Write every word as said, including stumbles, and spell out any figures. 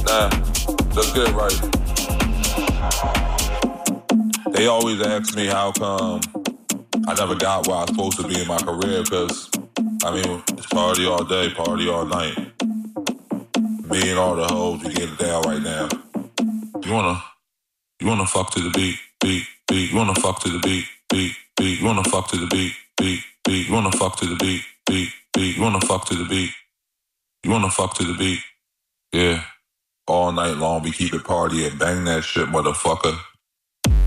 Nah, let's get it right. They always ask me how come I never got where I was supposed to be in my career, because, I mean, it's party all day, party all night. Me and all the hoes, we get it down right now. You wanna, you wanna fuck to the beat, beat, beat. You wanna fuck to the beat, beat, beat. You wanna fuck to the beat, beat, beat. You wanna fuck to the beat, beat, beat. You wanna fuck to the beat. You wanna fuck to the beat. Yeah. All night long, we keep it partying. Bang that shit, motherfucker.